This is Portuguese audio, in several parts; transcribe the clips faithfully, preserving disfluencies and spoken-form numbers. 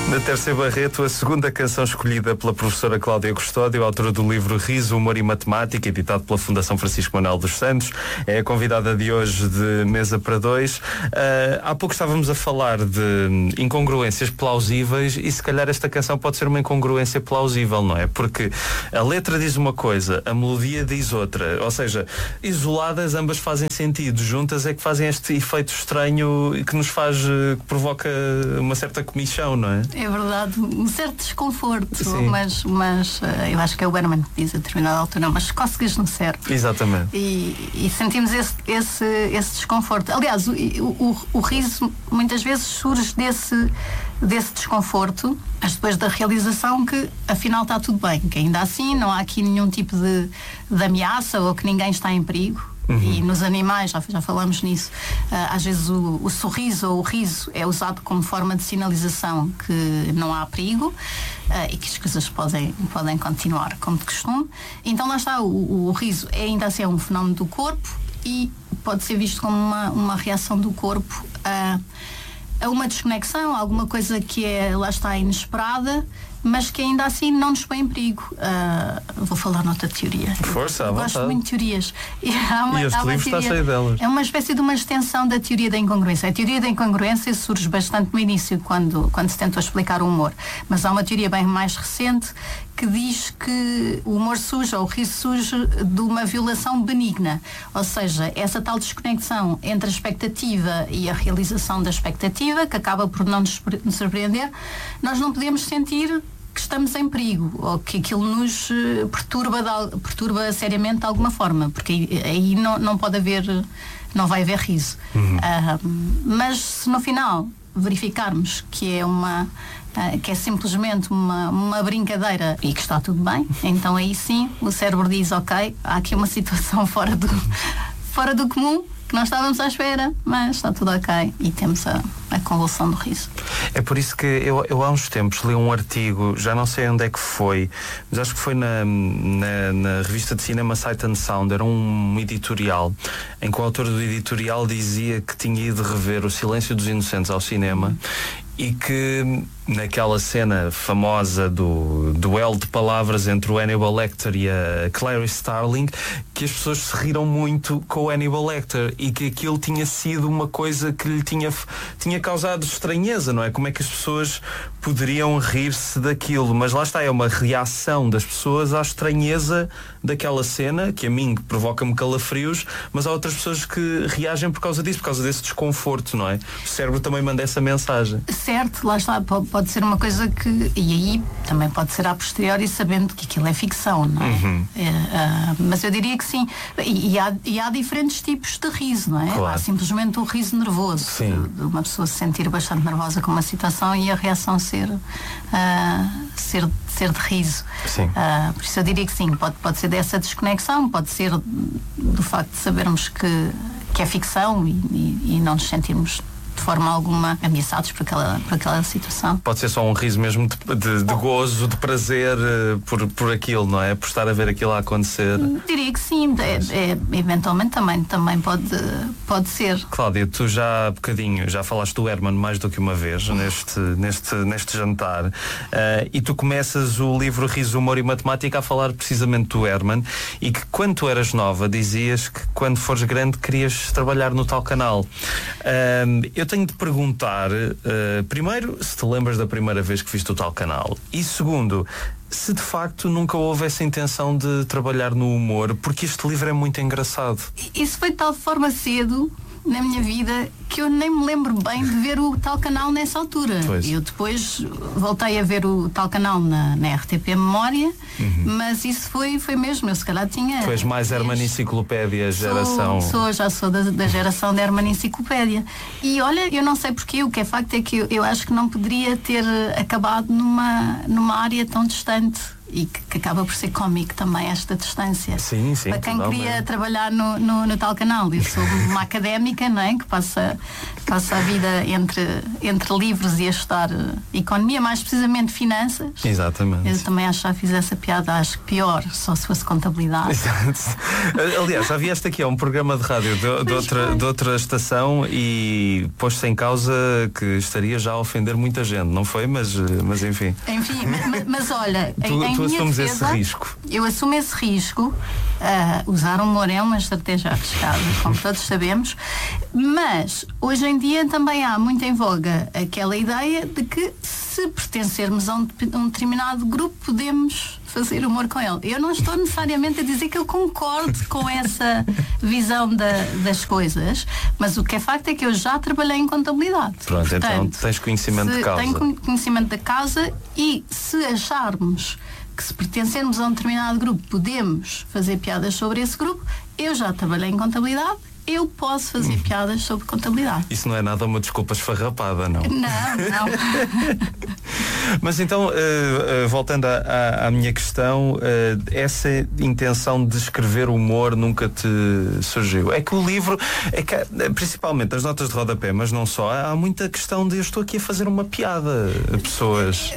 Da Terça Barreto, a segunda canção escolhida pela professora Cláudia Custódio, autora do livro Riso, Humor e Matemática, editado pela Fundação Francisco Manuel dos Santos, é a convidada de hoje de Mesa para Dois. Uh, há pouco estávamos a falar de incongruências plausíveis e se calhar esta canção pode ser uma incongruência plausível, não é? Porque a letra diz uma coisa, a melodia diz outra, ou seja, isoladas ambas fazem sentido, juntas é que fazem este efeito estranho que nos faz, que provoca uma certa comichão, não é? É verdade, um certo desconforto, Sim. mas, mas eu acho que é o Herman que diz a determinada altura, mas cócegas no cérebro. Exatamente. E, e sentimos esse, esse, esse desconforto. Aliás, o, o, o riso muitas vezes surge desse, desse desconforto, mas depois da realização que afinal está tudo bem, que ainda assim não há aqui nenhum tipo de, de ameaça ou que ninguém está em perigo. Uhum. E nos animais, já, já falamos nisso, uh, às vezes o, o sorriso ou o riso é usado como forma de sinalização que não há perigo uh, e que as coisas podem, podem continuar como de costume. Então lá está, o, o riso é ainda assim é um fenómeno do corpo e pode ser visto como uma, uma reação do corpo a, a uma desconexão, alguma coisa que é, lá está, inesperada, mas que ainda assim não nos põe em perigo. Uh, vou falar noutra teoria. Força, à vontade. Gosto muito de teorias. E, uma, e este livro está cheio delas. É uma espécie de uma extensão da teoria da incongruência. A teoria da incongruência surge bastante no início, quando, quando se tentou explicar o humor. Mas há uma teoria bem mais recente que diz que o humor surge, ou o riso surge de uma violação benigna. Ou seja, essa tal desconexão entre a expectativa e a realização da expectativa, que acaba por não nos surpreender, nós não podemos sentir que estamos em perigo ou que aquilo nos perturba, de, perturba seriamente de alguma forma, porque aí, aí não, não pode haver, não vai haver riso. Uhum. Uh, mas se no final verificarmos que é uma uh, que é simplesmente uma, uma brincadeira e que está tudo bem, então aí sim o cérebro diz, ok, há aqui uma situação fora do, fora do comum, que nós estávamos à espera, mas está tudo ok e temos a, a convulsão do riso. É por isso que eu, eu há uns tempos li um artigo, já não sei onde é que foi, mas acho que foi na, na, na revista de cinema Sight and Sound, era um editorial em que o autor do editorial dizia que tinha ido rever O Silêncio dos Inocentes ao cinema e que naquela cena famosa do duelo de palavras entre o Hannibal Lecter e a Clarice Starling, que as pessoas se riram muito com o Hannibal Lecter e que aquilo tinha sido uma coisa que lhe tinha, tinha causado estranheza, não é? Como é que as pessoas poderiam rir-se daquilo? Mas lá está, é uma reação das pessoas à estranheza daquela cena, que a mim provoca-me calafrios, mas há outras pessoas que reagem por causa disso, por causa desse desconforto, não é? O cérebro também manda essa mensagem. Certo, lá está, pode pode ser uma coisa que, e aí também pode ser a posteriori, sabendo que aquilo é ficção, não é? Uhum. é uh, mas eu diria que sim, e, e, há, e há diferentes tipos de riso, não é? Claro. Há simplesmente o riso nervoso, de, de uma pessoa se sentir bastante nervosa com uma situação e a reação ser uh, ser, ser de riso. Sim. Uh, por isso eu diria que sim, pode, pode ser dessa desconexão, pode ser do facto de sabermos que, que é ficção e, e, e não nos sentirmos de forma alguma ameaçados por aquela, por aquela situação. Pode ser só um riso mesmo de, de, de gozo, de prazer uh, por, por aquilo, não é? Por estar a ver aquilo a acontecer. Diria que sim, é, é, eventualmente também, também pode, pode ser. Cláudia, tu já há bocadinho, já falaste do Herman mais do que uma vez neste, neste, neste jantar, uh, e tu começas o livro Riso, Humor e Matemática a falar precisamente do Herman, e que quando tu eras nova dizias que quando fores grande querias trabalhar no tal canal. Uh, eu Eu tenho de perguntar, uh, primeiro, se te lembras da primeira vez que viste o tal canal, e segundo, se de facto nunca houve essa intenção de trabalhar no humor, porque este livro é muito engraçado. Isso foi de tal forma cedo na minha vida que eu nem me lembro bem de ver o tal canal nessa altura. Pois. Eu depois voltei a ver o tal canal na, na R T P Memória, uhum. mas isso foi, foi mesmo, eu se calhar tinha... Tu és mais Herman Enciclopédia, geração... Sou, sou, já sou da, da geração da Herman Enciclopédia. E olha, eu não sei porquê, o que é facto é que eu, eu acho que não poderia ter acabado numa, numa área tão distante e que, que acaba por ser cómico também esta distância. Sim, sim. Para quem totalmente. queria trabalhar no, no, no tal canal, eu sou uma académica, não é? Que passa, passa a vida entre, entre livros e a estudar economia, mais precisamente finanças. Exatamente. Eu também acho que já fiz essa piada, acho que pior, só se fosse contabilidade. Exato. Aliás, já vieste aqui a um programa de rádio de, de, outra, de outra estação e pôs-se em causa que estaria já a ofender muita gente, não foi? Mas, mas enfim. Enfim, mas, mas olha, tu, em, em tu minha assumes defesa, esse risco. Eu assumo esse risco. Uh, usar humor é uma estratégia arriscada, como todos sabemos, mas hoje em dia também há muito em voga aquela ideia de que se pertencermos a um, um determinado grupo podemos fazer humor com ele. Eu não estou necessariamente a dizer que eu concordo com essa visão da, das coisas, mas o que é facto é que eu já trabalhei em contabilidade. Pronto, Portanto, então tens conhecimento de causa. Tenho conhecimento da causa e se acharmos que se pertencermos a um determinado grupo podemos fazer piadas sobre esse grupo, eu já trabalhei em contabilidade, eu posso fazer hum. piadas sobre contabilidade. Isso não é nada uma desculpa esfarrapada, não? Não, não. Mas então, uh, uh, voltando à, à minha questão, uh, essa intenção de escrever humor nunca te surgiu? É que o livro, é que, principalmente as notas de rodapé, mas não só, há muita questão de eu estou aqui a fazer uma piada a pessoas.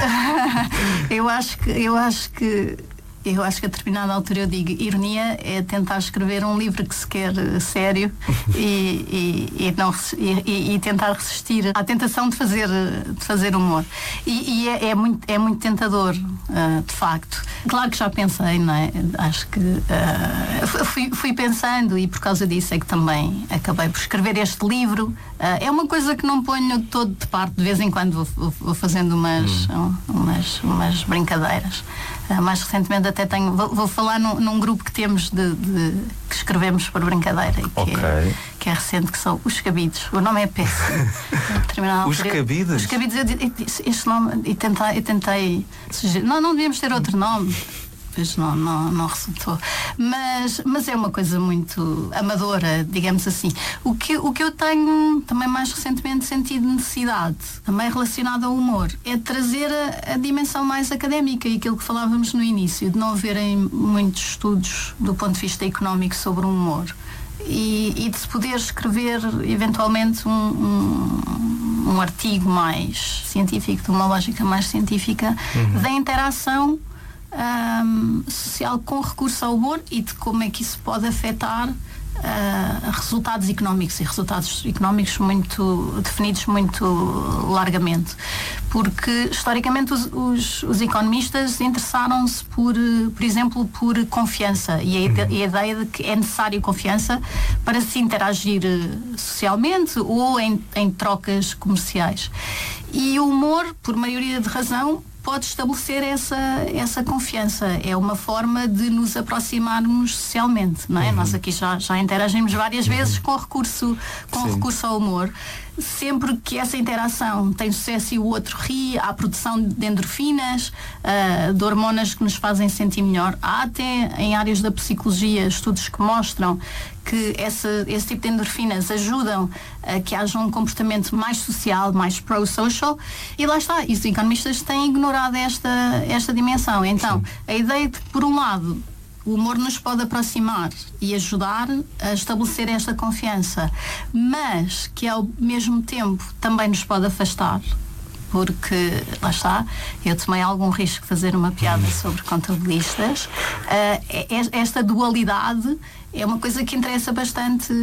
eu acho que, eu acho que Eu acho que a determinada altura eu digo, ironia é tentar escrever um livro que se quer sério e, e, e, não, e, e tentar resistir à tentação de fazer, de fazer humor. E, e é, é, muito, é muito tentador, uh, de facto. Claro que já pensei, não é? Acho que uh, fui, fui pensando e por causa disso é que também acabei por escrever este livro. Uh, é uma coisa que não ponho todo de parte, de vez em quando vou, vou fazendo umas, hum. umas, umas brincadeiras. Uh, mais recentemente até tenho, vou, vou falar num, num grupo que temos de, de que escrevemos por brincadeira e que, okay. é, que é recente, que são os Cabidos. O nome é péssimo. Os Cabidos? Os Cabidos, eu, eu, este nome, e tentei, eu tentei sugerir, não, não devíamos ter outro nome. Pois não, não, não resultou. Mas, mas é uma coisa muito amadora, digamos assim. O que, o que eu tenho também mais recentemente sentido necessidade, também relacionado ao humor, é trazer a, a dimensão mais académica e aquilo que falávamos no início, de não haverem muitos estudos do ponto de vista económico sobre o humor. E, e de se poder escrever eventualmente um, um, um artigo mais científico, de uma lógica mais científica, uhum. da interação Um, social com recurso ao humor e de como é que isso pode afetar uh, resultados económicos e resultados económicos muito definidos muito largamente, porque historicamente os, os, os economistas interessaram-se por, por exemplo, por confiança e a, ide- e a ideia de que é necessário confiança para se interagir socialmente ou em, em trocas comerciais, e o humor, por maioria de razão, pode estabelecer essa, essa confiança. É uma forma de nos aproximarmos socialmente, não é? Uhum. Nós aqui já, já interagimos várias uhum. vezes com recurso, com recurso ao humor. Sempre que essa interação tem sucesso e o outro ri, há produção de endorfinas, uh, de hormonas que nos fazem sentir melhor. Há até em áreas da psicologia estudos que mostram que essa, esse tipo de endorfinas ajudam a que haja um comportamento mais social, mais pro-social, e lá está, e os economistas têm ignorado esta, esta dimensão. Então, sim. A ideia de que, por um lado, o humor nos pode aproximar e ajudar a estabelecer esta confiança, mas que ao mesmo tempo também nos pode afastar, porque, lá está, eu tomei algum risco de fazer uma piada sobre contabilistas. Uh, esta dualidade é uma coisa que interessa bastante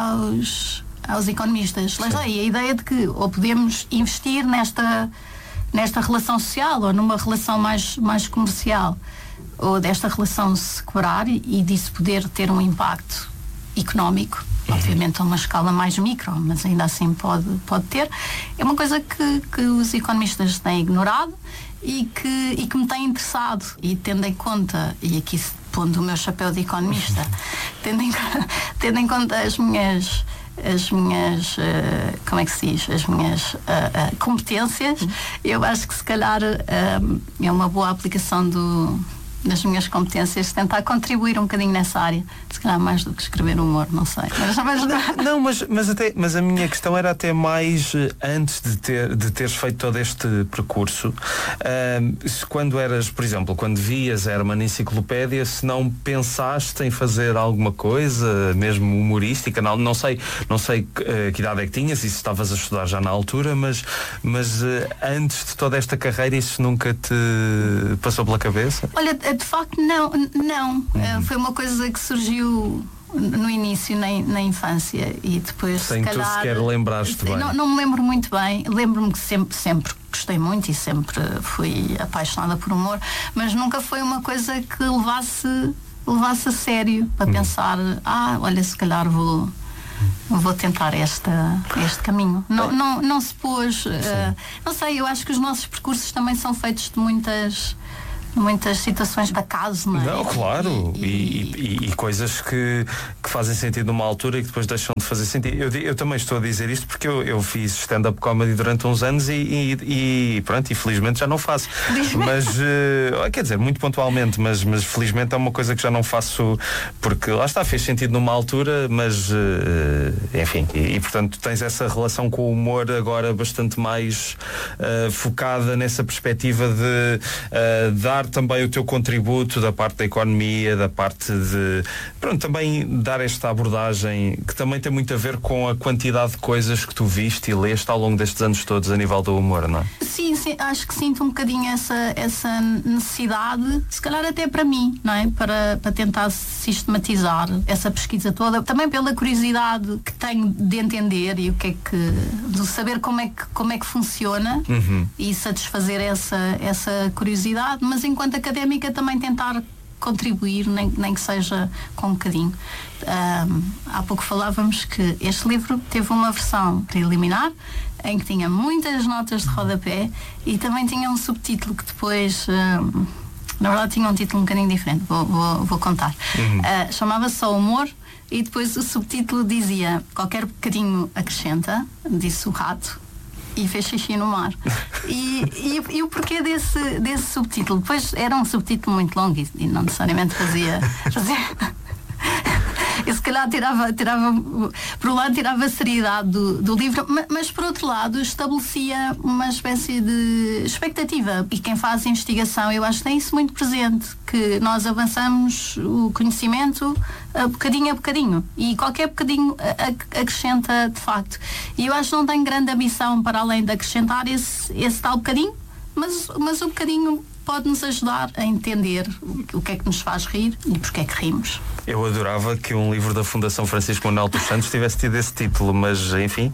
aos, aos economistas. Lá está, e a ideia de que ou podemos investir nesta, nesta relação social ou numa relação mais, mais comercial, ou desta relação se quebrar e, e disso poder ter um impacto económico, uhum. obviamente a uma escala mais micro, mas ainda assim pode, pode ter. É uma coisa que, que os economistas têm ignorado e que, e que me tem interessado, e tendo em conta, e aqui pondo o meu chapéu de economista, tendo em, tendo em conta as minhas as minhas, uh, como é que se diz, as minhas uh, uh, competências, uhum. eu acho que se calhar uh, é uma boa aplicação do das minhas competências, tentar contribuir um bocadinho nessa área. Se calhar mais do que escrever humor, não sei. Mas, mas... Não, mas, mas, até, mas a minha questão era até mais antes de, ter, de teres feito todo este percurso. Uh, se quando eras, por exemplo, quando vias Herman Enciclopédia, se não pensaste em fazer alguma coisa, mesmo humorística, não, não sei, não sei uh, que idade é que tinhas e se estavas a estudar já na altura, mas, mas uh, antes de toda esta carreira isso nunca te passou pela cabeça? Olha, de facto não, não. Uhum. Uh, foi uma coisa que surgiu no início, na, na infância, e depois sem se calhar, tu sequer lembraste bem. Não, não me lembro muito bem. Lembro-me que sempre, sempre gostei muito e sempre fui apaixonada por humor, mas nunca foi uma coisa que levasse, levasse a sério para uhum. pensar, ah, olha, se calhar vou vou tentar esta, este caminho. Não, não, não se pôs, uh, não sei, eu acho que os nossos percursos também são feitos de muitas muitas situações de acaso, não é? Não, claro, e, e, e, e coisas que, que fazem sentido numa altura e que depois deixam de fazer sentido. Eu, eu também estou a dizer isto porque eu, eu fiz stand-up comedy durante uns anos e, e, e pronto, e felizmente já não faço. Mas, uh, quer dizer, muito pontualmente, mas, mas felizmente é uma coisa que já não faço porque lá está, fez sentido numa altura, mas uh, enfim, e, e portanto tens essa relação com o humor agora bastante mais uh, focada nessa perspectiva de uh, dar também o teu contributo da parte da economia, da parte de, pronto, também dar esta abordagem que também tem muito a ver com a quantidade de coisas que tu viste e leste ao longo destes anos todos a nível do humor, não é? Sim, sim, acho que sinto um bocadinho essa, essa necessidade, se calhar até para mim, não é? Para, para tentar sistematizar essa pesquisa toda, também pela curiosidade que tenho de entender e o que é que, de saber como é que, como é que funciona uhum. e satisfazer essa, essa curiosidade, mas enquanto académica também tentar contribuir, nem, nem que seja com um bocadinho. Um, há pouco falávamos que este livro teve uma versão preliminar em que tinha muitas notas de rodapé e também tinha um subtítulo que depois, um, na verdade tinha um título um bocadinho diferente, vou, vou, vou contar. Uhum. Uh, chamava-se Só Humor e depois o subtítulo dizia: qualquer bocadinho acrescenta, disse o rato, e fez xixi no mar. E, e, e o porquê desse, desse subtítulo? Pois era um subtítulo muito longo e, e não necessariamente fazia... fazia e se calhar tirava, tirava, por um lado tirava a seriedade do, do livro, mas, mas por outro lado estabelecia uma espécie de expectativa. E quem faz investigação, eu acho que tem isso muito presente, que nós avançamos o conhecimento a bocadinho a bocadinho. E qualquer bocadinho a, a, acrescenta de facto. E eu acho que não tem grande ambição para além de acrescentar esse, esse tal bocadinho, mas, mas o bocadinho pode-nos ajudar a entender o que é que nos faz rir e porque é que rimos. Eu adorava que um livro da Fundação Francisco Manuel dos Santos tivesse tido esse título, mas enfim,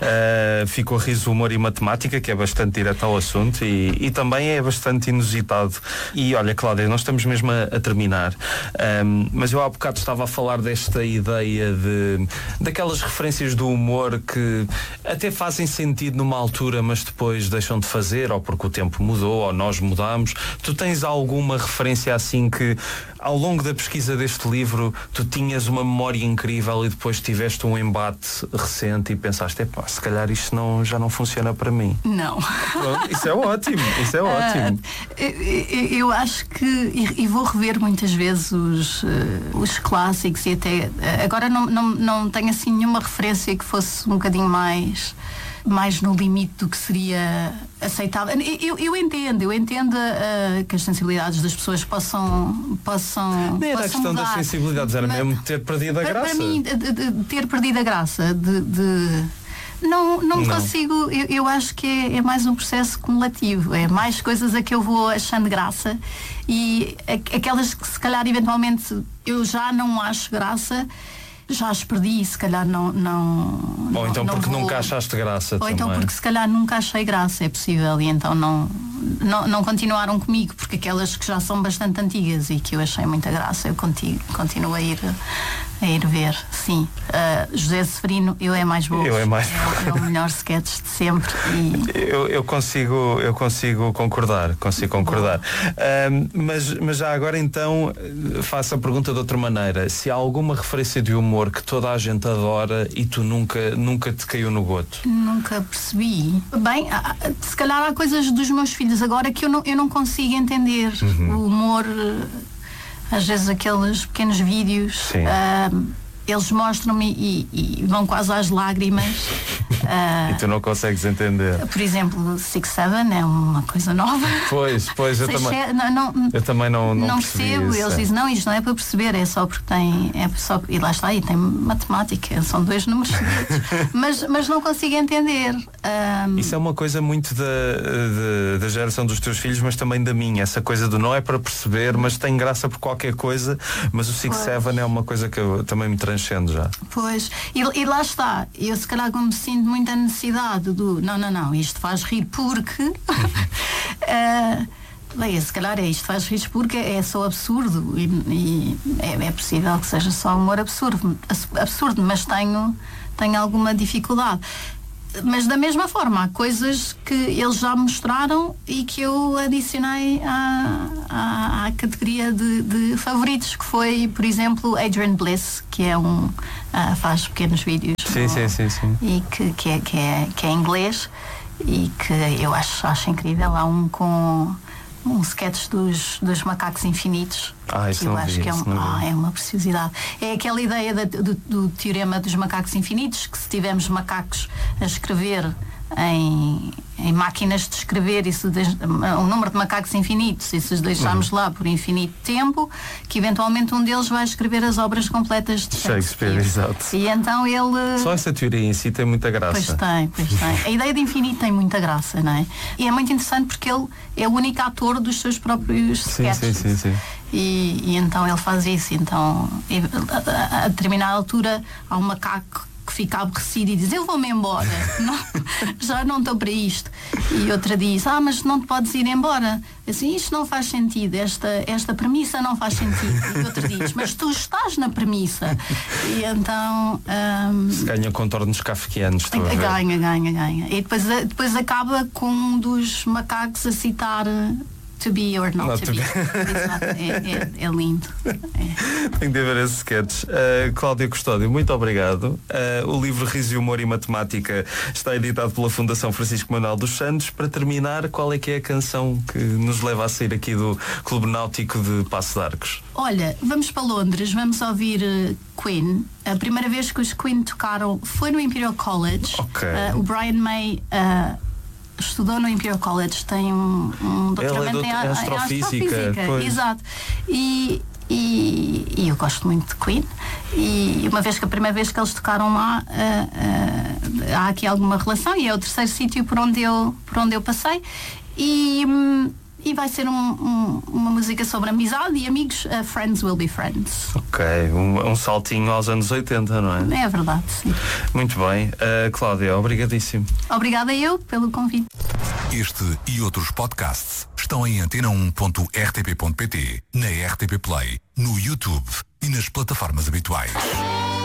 uh, ficou Riso, Humor e Matemática, que é bastante direto ao assunto e, e também é bastante inusitado. E olha, Cláudia, nós estamos mesmo a, a terminar, um, mas eu há bocado estava a falar desta ideia de daquelas referências do humor que até fazem sentido numa altura, mas depois deixam de fazer, ou porque o tempo mudou, ou nós mudamos. Tu tens alguma referência assim que ao longo da pesquisa deste livro tu tinhas uma memória incrível e depois tiveste um embate recente e pensaste, epá, se calhar isto não, já não funciona para mim? Não. Bom, isso é ótimo, isso é ótimo. Uh, eu, eu acho que, e, e vou rever muitas vezes os, uh, os clássicos e até, uh, agora não, não, não tenho assim nenhuma referência que fosse um bocadinho mais... mais no limite do que seria aceitável. Eu, eu entendo, eu entendo uh, que as sensibilidades das pessoas possam possam Nem era a questão mudar, das sensibilidades, era mesmo ter perdido a para, graça. Para mim, de, de, de ter perdido a graça, de... de não, não, não consigo, eu, eu acho que é, é mais um processo cumulativo, é mais coisas a que eu vou achando graça e aquelas que se calhar eventualmente eu já não acho graça, já as perdi, se calhar não... não ou então não, porque não vou... nunca achaste graça Ou também. então porque se calhar nunca achei graça, é possível, e então não, não, não continuaram comigo, porque aquelas que já são bastante antigas e que eu achei muita graça, eu continuo, continuo a ir a ir ver, sim. Uh, José Severino, eu é mais boa. Eu é mais é, é o melhor sketch de sempre. E... Eu, eu consigo, eu consigo concordar, consigo concordar. Uh, mas, mas já agora então faço a pergunta de outra maneira. Se há alguma referência de humor que toda a gente adora e tu nunca, nunca te caiu no goto? Nunca percebi. Bem, há, se calhar há coisas dos meus filhos filhos agora que eu não, eu não consigo entender uhum. o humor, às vezes aqueles pequenos vídeos, uh, eles mostram-me e, e vão quase às lágrimas. Uh, e tu não consegues entender. Por exemplo, Six Seven é uma coisa nova. Pois, pois, eu, também, é, não, não, eu também não Não, não percebo, isso, eles é. dizem, não, isto não é para perceber, é só porque tem, é só, e lá está, e tem matemática, são dois números mas, mas não consigo entender. Um, isso é uma coisa muito da, da, da geração dos teus filhos, mas também da minha, essa coisa do não é para perceber, mas tem graça por qualquer coisa, mas o Six pois. Seven é uma coisa que eu também me transcendo já. Pois, e, e lá está, eu se calhar como sinto muita necessidade do, não, não, não, isto faz rir porque uh, bem, se calhar é isto faz rir porque é só absurdo e, e é, é possível que seja só humor absurdo, absurdo, mas tenho, tenho alguma dificuldade. Mas da mesma forma, há coisas que eles já mostraram e que eu adicionei à, à, à categoria de, de favoritos, que foi, por exemplo, Adrian Bliss, que é um uh, faz pequenos vídeos sim, no, sim, sim, sim. e que, que, é, que, é, que é inglês e que eu acho, acho incrível. Há um com um sketch dos, dos macacos infinitos, ah, que eu acho vi, que é, um, ah, é uma preciosidade. É aquela ideia da, do, do teorema dos macacos infinitos, que se tivermos macacos a escrever em, em máquinas de escrever, e se de, um número de macacos infinitos, e se os deixarmos uhum. lá por infinito tempo, que eventualmente um deles vai escrever as obras completas de Shakespeare. Shakespeare, exato. E então ele... Só essa teoria em si tem muita graça. Pois tem, pois tem. A ideia de infinito tem muita graça, não é? E é muito interessante porque ele é o único ator dos seus próprios sim, sketches. Sim, sim, sim. E, e então ele faz isso. Então, a, a, a determinada altura, há um macaco que fica aborrecido e diz, eu vou-me embora, não, já não estou para isto. E outra diz, ah, mas não te podes ir embora. Assim, isto não faz sentido, esta, esta premissa não faz sentido. E outra diz, mas tu estás na premissa. E então... Um, se ganha contornos kafkianos, estou a ver. Ganha, ganha, ganha. E depois, depois acaba com um dos macacos a citar... To be or not, not to, to be. be. É, é, é lindo. É. Tenho de ver esse sketch. Uh, Cláudia Custódio, muito obrigado. Uh, o livro Riso e Humor e Matemática está editado pela Fundação Francisco Manuel dos Santos. Para terminar, qual é que é a canção que nos leva a sair aqui do Clube Náutico de Paços de Arcos? Olha, vamos para Londres, vamos ouvir uh, Queen. A primeira vez que os Queen tocaram foi no Imperial College. Okay. Uh, o Brian May... Uh, estudou no Imperial College, tem um, um doutoramento é em astrofísica, astrofísica, exato. E, e, e eu gosto muito de Queen. E uma vez que a primeira vez que eles tocaram lá, uh, uh, há aqui alguma relação, e é o terceiro sítio por onde eu, por onde eu passei. E, um, e vai ser um, um, uma música sobre amizade e amigos. uh, Friends will be friends. Ok, um, um saltinho aos anos oitenta, não é? É verdade, sim. Muito bem, uh, Cláudia, obrigadíssimo. Obrigada eu pelo convite. Este e outros podcasts estão em antena um ponto r t p ponto p t, na R T P Play, no YouTube e nas plataformas habituais.